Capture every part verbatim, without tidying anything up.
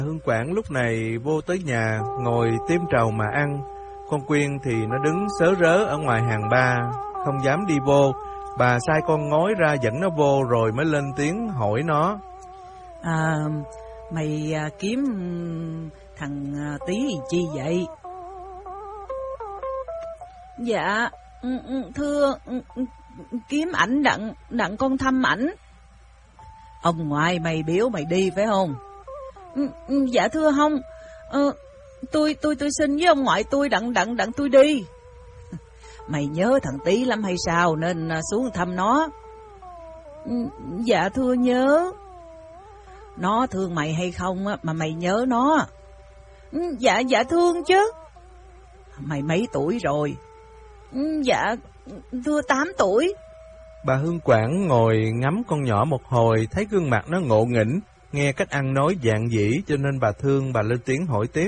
Hương Quảng lúc này vô tới nhà, ngồi tiêm trầu mà ăn. Con Quyên thì nó đứng sớ rớ ở ngoài hàng ba, không dám đi vô. Bà sai con ngói ra dẫn nó vô rồi mới lên tiếng hỏi nó. À, mày à, kiếm thằng à, Tí chi vậy? Dạ, thưa, kiếm ảnh đặng, đặng con thăm ảnh. Ông ngoại mày biểu mày đi phải không? Dạ thưa không, ờ, tôi tôi tôi xin với ông ngoại tôi đặng đặng đặng tôi đi. Mày nhớ thằng Tí lắm hay sao nên xuống thăm nó? Dạ thưa nhớ. Nó thương mày hay không á mà mày nhớ nó? Dạ dạ thương chứ. Mày mấy tuổi rồi? Dạ thưa tám tuổi. Bà Hương Quảng ngồi ngắm con nhỏ một hồi, thấy gương mặt nó ngộ nghĩnh, nghe cách ăn nói dạn dĩ cho nên bà thương. Bà lên tiếng hỏi tiếp.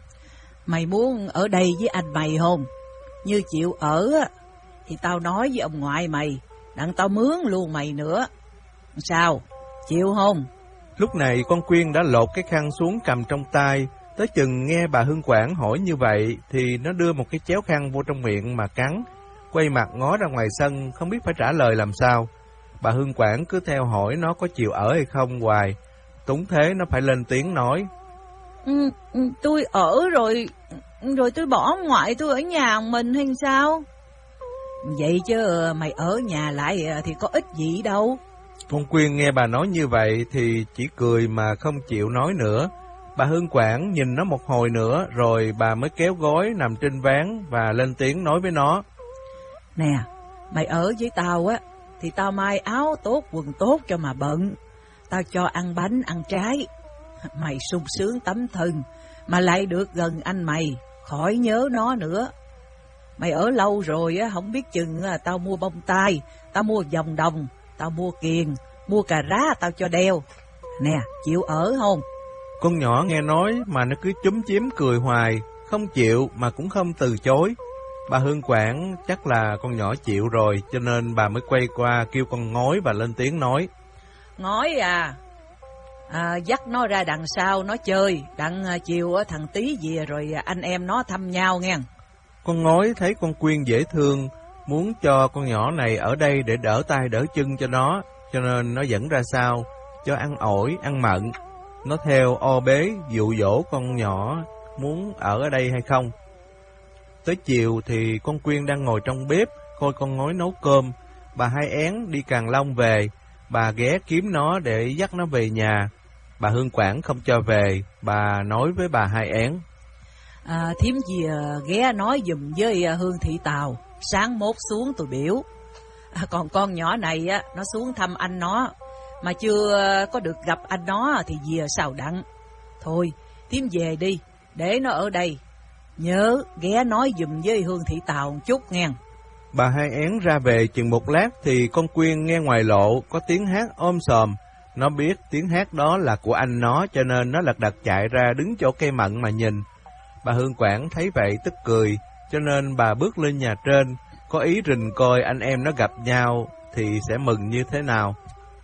Mày muốn ở đây với anh mày không? Như chịu ở á thì tao nói với ông ngoại mày, đặng tao mướn luôn mày nữa. Sao? Chịu không? Lúc này con Quyên đã lột cái khăn xuống cầm trong tay. Tới chừng nghe bà Hương Quảng hỏi như vậy thì nó đưa một cái chéo khăn vô trong miệng mà cắn, quay mặt ngó ra ngoài sân, không biết phải trả lời làm sao. Bà Hương Quảng cứ theo hỏi nó có chịu ở hay không hoài. Túng thế nó phải lên tiếng nói. Ừ, tôi ở rồi, rồi tôi bỏ ngoại tôi ở nhà mình hay sao? Vậy chứ mày ở nhà lại thì có ích gì đâu. Con Quyên nghe bà nói như vậy thì chỉ cười mà không chịu nói nữa. Bà Hương Quảng nhìn nó một hồi nữa rồi bà mới kéo gối nằm trên ván và lên tiếng nói với nó. Nè, mày ở với tao á thì tao may áo tốt quần tốt cho mà bận. Tao cho ăn bánh ăn trái. Mày sung sướng tấm thân mà lại được gần anh mày, khỏi nhớ nó nữa. Mày ở lâu rồi á, không biết chừng à, tao mua bông tai, tao mua vòng đồng, tao mua kiềng, mua cà rá tao cho đeo. Nè, chịu ở không? Con nhỏ nghe nói mà nó cứ chúm chím cười hoài, không chịu mà cũng không từ chối. Bà Hương Quảng chắc là con nhỏ chịu rồi, cho nên bà mới quay qua kêu con ngói và lên tiếng nói. Ngói à, à dắt nó ra đằng sau nó chơi, đặng chiều thằng Tí về rồi anh em nó thăm nhau nghe. Con ngói thấy con Quyên dễ thương, muốn cho con nhỏ này ở đây để đỡ tay đỡ chân cho nó, cho nên nó dẫn ra sau, cho ăn ổi, ăn mận. Nó theo o bế dụ dỗ con nhỏ muốn ở ở đây hay không. Tới chiều thì con Quyên đang ngồi trong bếp coi con ngói nấu cơm. Bà Hai Én đi Càng Long về, bà ghé kiếm nó để dắt nó về nhà. Bà Hương Quảng không cho về, bà nói với bà Hai Én. À, thím gì ghé nói giùm với Hương Thị Tàu, sáng mốt xuống tôi biểu. À, còn con nhỏ này á, nó xuống thăm anh nó, mà chưa có được gặp anh nó thì về sao đặng. Thôi, thím về đi, để nó ở đây. Nhớ ghé nói giùm với Hương Thị Tàu một chút nghe. Bà Hai Én ra về chừng một lát thì con Quyên nghe ngoài lộ có tiếng hát ôm sòm. Nó biết tiếng hát đó là của anh nó, cho nên nó lật đật chạy ra đứng chỗ cây mận mà nhìn. Bà Hương Quảng thấy vậy tức cười, cho nên bà bước lên nhà trên, có ý rình coi anh em nó gặp nhau thì sẽ mừng như thế nào.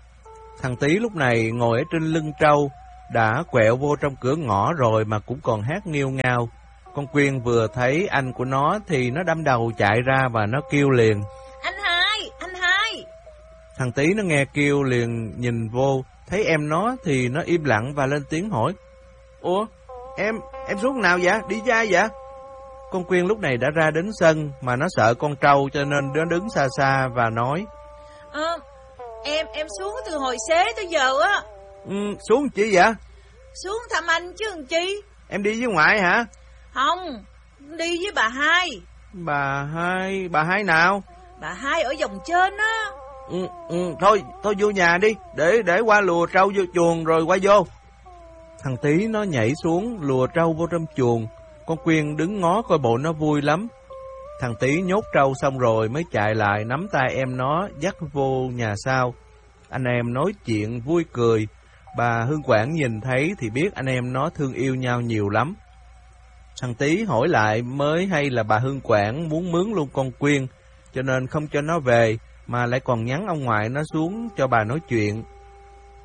Thằng Tí lúc này ngồi ở trên lưng trâu, đã quẹo vô trong cửa ngõ rồi mà cũng còn hát nghêu ngao. Con Quyên vừa thấy anh của nó thì nó đâm đầu chạy ra và nó kêu liền. Anh Hai, anh Hai. Thằng Tí nó nghe kêu liền nhìn vô, thấy em nó thì nó im lặng và lên tiếng hỏi. Ủa, em, em xuống nào vậy? Đi ra vậy? Con Quyên lúc này đã ra đến sân mà nó sợ con trâu cho nên nó đứng xa xa và nói. Ờ, em, em xuống từ hồi xế tới giờ á. Ừ, xuống chi vậy? Xuống thăm anh chứ làm chi. Em đi với ngoại hả? Không, đi với bà Hai. Bà Hai, bà Hai nào? Bà Hai ở vòng trên á. Ừ, ừ, thôi, thôi vô nhà đi, để để qua lùa trâu vô chuồng rồi qua vô. Thằng Tí nó nhảy xuống lùa trâu vô trong chuồng. Con Quyên đứng ngó coi bộ nó vui lắm. Thằng Tí nhốt trâu xong rồi mới chạy lại nắm tay em nó dắt vô nhà sau. Anh em nói chuyện vui cười. Bà Hương Quảng nhìn thấy thì biết anh em nó thương yêu nhau nhiều lắm. Thằng Tí hỏi lại mới hay là bà Hương Quảng muốn mướn luôn con Quyên, cho nên không cho nó về, mà lại còn nhắn ông ngoại nó xuống cho bà nói chuyện.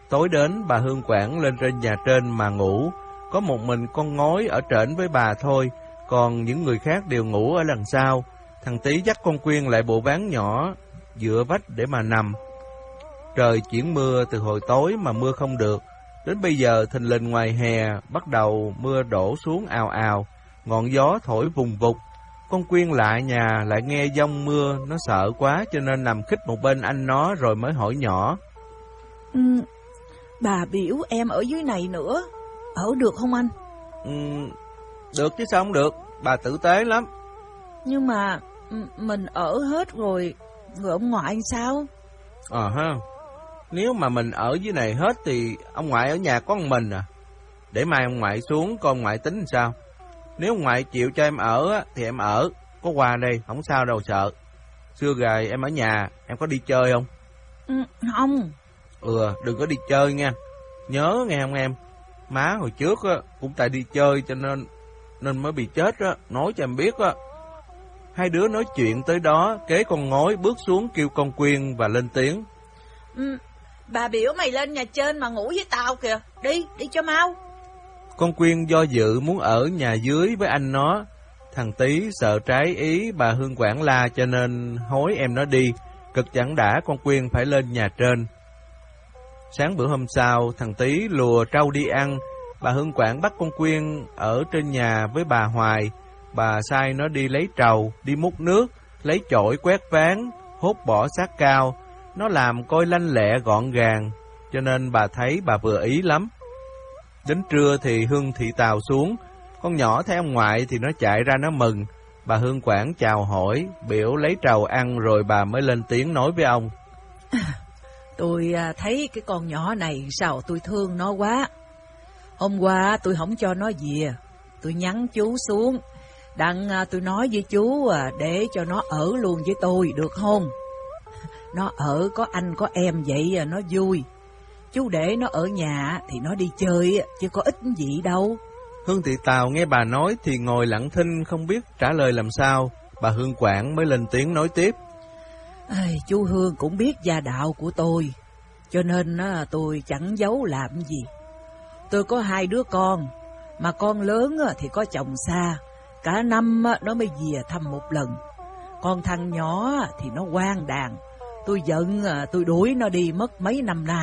Tối đến bà Hương Quảng lên trên nhà trên mà ngủ, có một mình con Ngói ở trển với bà thôi, còn những người khác đều ngủ ở đằng sau. Thằng Tý dắt con Quyên lại bộ ván nhỏ dựa vách để mà nằm. Trời chuyển mưa từ hồi tối mà mưa không được, đến bây giờ thình lình ngoài hè bắt đầu mưa đổ xuống ào ào, ngọn gió thổi vùng vụt. Con Quyên lại nhà lại nghe giông mưa, nó sợ quá cho nên nằm khích một bên anh nó rồi mới hỏi nhỏ. Ừ, bà biểu em ở dưới này nữa, ở được không anh? Ừ, được chứ sao không được, bà tử tế lắm. Nhưng mà mình ở hết rồi, người ông ngoại sao? Ờ ha, nếu mà mình ở dưới này hết thì ông ngoại ở nhà có một mình à. Để mai ông ngoại xuống con ngoại tính sao. Nếu ông ngoại chịu cho em ở thì em ở, có qua đây không sao đâu sợ. Xưa gài em ở nhà, em có đi chơi không? Ừ, không. Ừ, đừng có đi chơi nha, nhớ nghe không em. Má hồi trước á, cũng tại đi chơi cho nên nên mới bị chết á, nói cho em biết á. Hai đứa nói chuyện tới đó, kế con Ngói bước xuống kêu con Quyên và lên tiếng. Ừ, bà biểu mày lên nhà trên mà ngủ với tao kìa, đi, đi cho mau. Con Quyên do dự muốn ở nhà dưới với anh nó. Thằng Tý sợ trái ý bà Hương Quảng la cho nên hối em nó đi, cực chẳng đã con Quyên phải lên nhà trên. Sáng bữa hôm sau, thằng Tý lùa trâu đi ăn, bà Hương Quảng bắt con Quyên ở trên nhà với bà Hoài. Bà sai nó đi lấy trầu, đi múc nước, lấy chổi quét ván, hốt bỏ xác cao. Nó làm coi lanh lẹ gọn gàng, cho nên bà thấy bà vừa ý lắm. Đến trưa thì Hương Thị Tào xuống, con nhỏ thấy ông ngoại thì nó chạy ra nó mừng. Bà Hương Quảng chào hỏi, biểu lấy trầu ăn rồi bà mới lên tiếng nói với ông. Tôi thấy cái con nhỏ này sao tôi thương nó quá. Hôm qua tôi không cho nó về, tôi nhắn chú xuống, đặng tôi nói với chú để cho nó ở luôn với tôi được không? Nó ở có anh có em vậy nó vui. Chú để nó ở nhà thì nó đi chơi chứ có ích gì đâu. Hương Thị Tào nghe bà nói thì ngồi lặng thinh không biết trả lời làm sao. Bà Hương Quảng mới lên tiếng nói tiếp. À, chú Hương cũng biết gia đạo của tôi, cho nên á, tôi chẳng giấu làm gì. Tôi có hai đứa con, mà con lớn á, thì có chồng xa, cả năm á, nó mới về thăm một lần. Còn thằng nhỏ á, thì nó hoang đàn, tôi giận à, tôi đuổi nó đi mất mấy năm nay.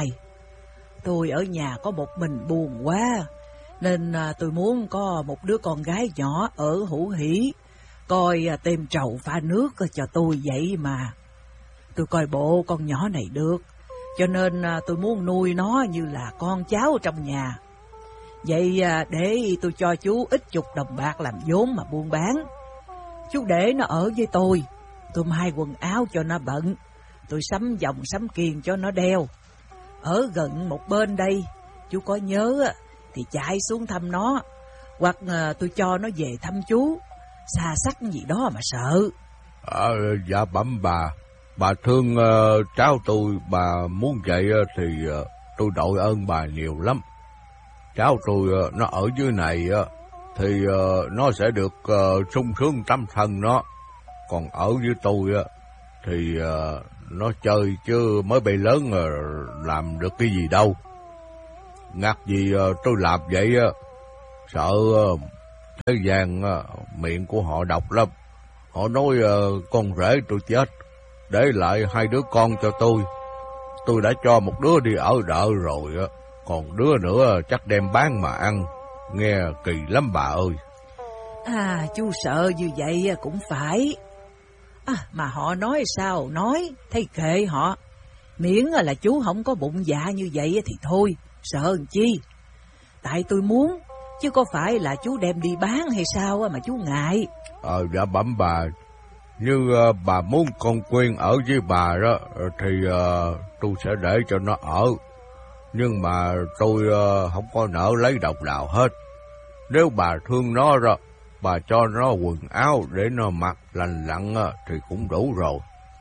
Tôi ở nhà có một mình buồn quá, nên à, tôi muốn có một đứa con gái nhỏ ở Hữu Hỷ, coi à, tìm trầu pha nước cho tôi vậy mà. Tôi coi bộ con nhỏ này được, cho nên à, tôi muốn nuôi nó như là con cháu trong nhà. Vậy à, để tôi cho chú ít chục đồng bạc làm vốn mà buôn bán. Chú để nó ở với tôi, tôi may quần áo cho nó bận, tôi sắm vòng sắm kiềng cho nó đeo. Ở gần một bên đây, chú có nhớ thì chạy xuống thăm nó, hoặc à, tôi cho nó về thăm chú, xa sắc gì đó mà sợ. À, dạ bẩm bà, bà thương uh, cháu tôi, bà muốn vậy uh, thì uh, tôi đội ơn bà nhiều lắm. Cháu tôi uh, nó ở dưới này uh, thì uh, nó sẽ được uh, sung sướng tâm thân nó. Còn ở với tôi uh, thì uh, nó chơi chứ mới bay lớn uh, làm được cái gì đâu. Ngặt gì uh, tôi làm vậy uh, sợ uh, thế gian uh, miệng của họ độc lắm. Họ nói uh, con rể tôi chết, để lại hai đứa con cho tôi. Tôi đã cho một đứa đi ở đợ rồi, uh, còn đứa nữa chắc đem bán mà ăn. Nghe kỳ lắm bà ơi. À, chú sợ như vậy cũng phải. À, mà họ nói sao nói, thấy kệ họ. Miễn là chú không có bụng dạ như vậy thì thôi, sợ làm chi. Tại tôi muốn, chứ có phải là chú đem đi bán hay sao mà chú ngại. Ờ, dạ bẩm bà, như uh, bà muốn con Quyên ở với bà đó, thì uh, tôi sẽ để cho nó ở. Nhưng mà tôi uh, không có nỡ lấy đồng nào hết. Nếu bà thương nó rồi, bà cho nó quần áo để nó mặc lành lặn thì cũng đủ rồi.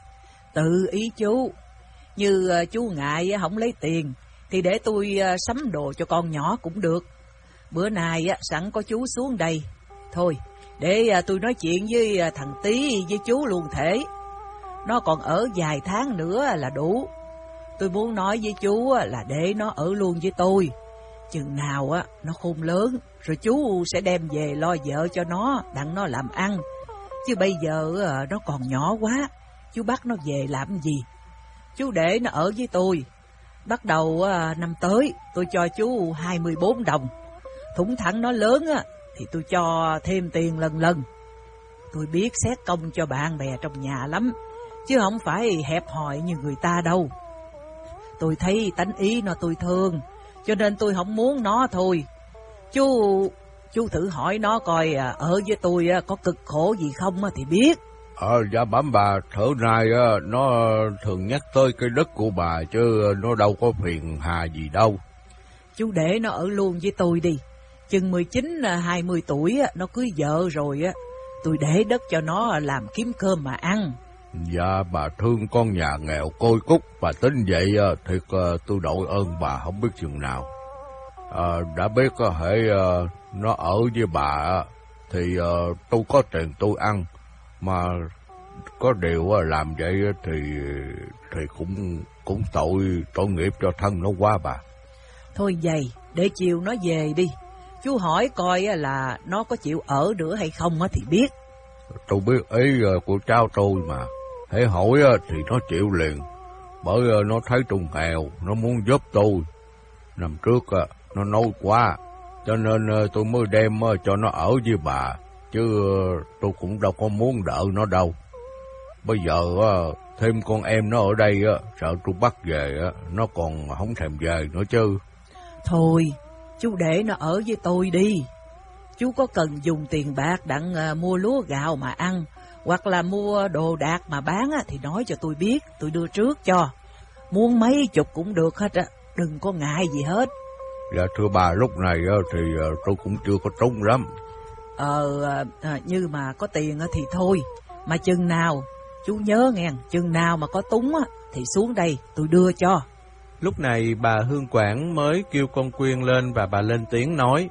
Tự ý chú. Như uh, chú ngại không lấy tiền, thì để tôi uh, sắm đồ cho con nhỏ cũng được. Bữa nay uh, sẵn có chú xuống đây. Thôi, để uh, tôi nói chuyện với uh, thằng Tý với chú luôn thể. Nó còn ở vài tháng nữa là đủ. tôi muốn nói với chú là để nó ở luôn với tôi. Chừng nào á nó khôn lớn, rồi chú sẽ đem về lo vợ cho nó, đặng nó làm ăn. Chứ bây giờ nó còn nhỏ quá, chú bắt nó về làm gì? Chú để nó ở với tôi. Bắt đầu năm tới tôi cho chú hai mươi bốn đồng. Thủng thẳng nó lớn á thì tôi cho thêm tiền lần lần. Tôi biết xét công cho bạn bè trong nhà lắm, chứ không phải hẹp hòi như người ta đâu. Tôi thấy tánh ý nó tôi thương, cho nên tôi không muốn nó thôi. Chú chú thử hỏi nó coi ở với tôi có cực khổ gì không thì biết. Ờ, dạ bẩm bà, thở nay nó thường nhắc tới cái đất của bà, chứ nó đâu có phiền hà gì đâu. Chú để nó ở luôn với tôi đi. Chừng mười chín hai mươi tuổi nó cưới vợ rồi á, tôi để đất cho nó làm kiếm cơm mà ăn. Dạ, bà thương con nhà nghèo côi cút, bà tính vậy thiệt tôi đội ơn bà không biết chừng nào. À, đã biết hễ nó ở với bà thì tôi có tiền tôi ăn, mà có điều làm vậy thì thì cũng cũng tội tội nghiệp cho thân nó quá bà. Thôi vậy, để chiều nó về đi. Chú hỏi coi là nó có chịu ở nữa hay không thì biết. Tôi biết ý của cháu tôi mà. Hễ hỏi thì nó chịu liền, bởi nó thấy tôi nghèo, nó muốn giúp tôi. Năm trước nó nói quá, cho nên tôi mới đem cho nó ở với bà, chứ tôi cũng đâu có muốn đợi nó đâu. Bây giờ thêm con em nó ở đây, sợ tôi bắt về, nó còn không thèm về nữa chứ. Thôi, chú để nó ở với tôi đi. Chú có cần dùng tiền bạc đặng mua lúa gạo mà ăn, hoặc là mua đồ đạc mà bán thì nói cho tôi biết, tôi đưa trước cho. Muốn mấy chục cũng được hết á, đừng có ngại gì hết. Dạ thưa bà, lúc này thì tôi cũng chưa có trúng lắm. Ờ, à, như mà có tiền thì thôi, mà chừng nào, chú nhớ nghe, chừng nào mà có túng thì xuống đây tôi đưa cho. Lúc này bà Hương Quảng mới kêu con Quyên lên và bà lên tiếng nói.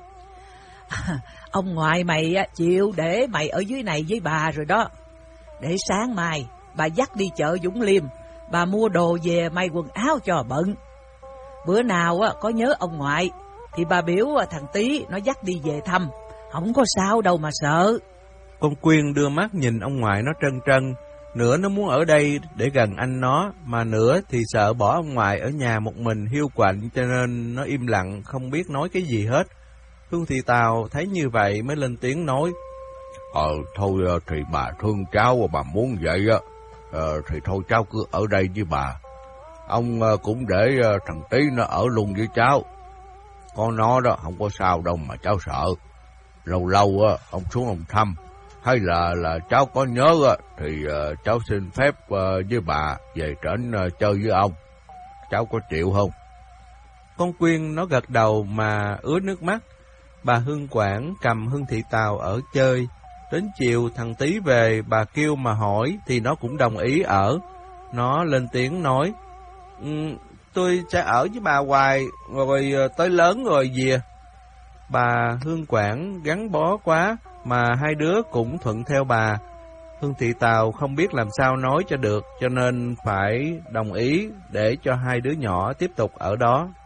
À, ông ngoại mày chịu để mày ở dưới này với bà rồi đó. Để sáng mai bà dắt đi chợ Dũng Liêm, bà mua đồ về may quần áo cho bận. Bữa nào có nhớ ông ngoại thì bà biểu thằng Tí nó dắt đi về thăm, không có sao đâu mà sợ. Con Quyên đưa mắt nhìn ông ngoại nó trân trân, nửa nó muốn ở đây để gần anh nó, mà nửa thì sợ bỏ ông ngoại ở nhà một mình hiu quạnh, cho nên nó im lặng không biết nói cái gì hết. Hương Thị Tào thấy như vậy mới lên tiếng nói. Ờ thôi thì bà thương cháu, bà muốn vậy á ờ, thì thôi cháu cứ ở đây với bà. Ông cũng để thằng Tí nó ở luôn với cháu. Con nó đó không có sao đâu mà cháu sợ. Lâu lâu á ông xuống ông thăm, hay là là cháu có nhớ á thì uh, cháu xin phép uh, với bà về trển uh, chơi với ông. Cháu có chịu không? Con Quyên nó gật đầu mà ứa nước mắt. Bà Hương Quảng cầm Hương Thị Tào ở chơi. Đến chiều thằng Tí về, bà kêu mà hỏi thì nó cũng đồng ý ở. Nó lên tiếng nói, um, tôi sẽ ở với bà hoài, rồi tới lớn rồi về. Bà Hương Quảng gắn bó quá, mà hai đứa cũng thuận theo bà. Hương Thị Tào không biết làm sao nói cho được, cho nên phải đồng ý để cho hai đứa nhỏ tiếp tục ở đó.